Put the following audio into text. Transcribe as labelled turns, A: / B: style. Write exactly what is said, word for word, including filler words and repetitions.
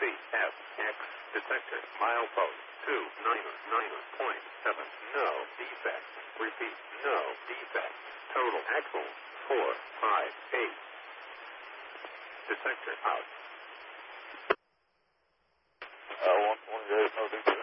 A: F X detector. Milepost two niner niner point seven. No defect. Repeat. No defect. Total axle four five eight. Detector out.
B: Uh, one twenty-eight, no defect.